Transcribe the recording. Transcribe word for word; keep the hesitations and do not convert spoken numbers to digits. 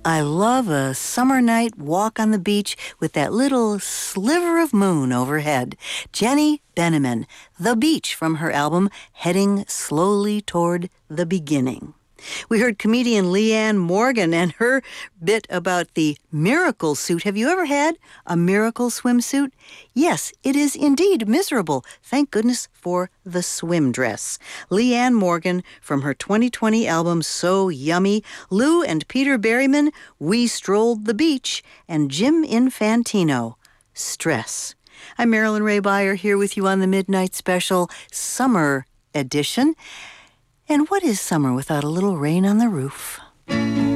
I love a summer night walk on the beach with that little sliver of moon overhead. Jenny Beneman, The Beach, from her album Heading Slowly Toward the Beginning. We heard comedian Leanne Morgan and her bit about the miracle suit. Have you ever had a miracle swimsuit? Yes, it is indeed miserable. Thank goodness for the swim dress. Leanne Morgan from her twenty twenty album So Yummy. Lou and Peter Berryman, We Strolled the Beach. And Jim Infantino, Stress. I'm Marilyn Ray Beyer here with you on the Midnight Special Summer Edition. And what is summer without a little rain on the roof?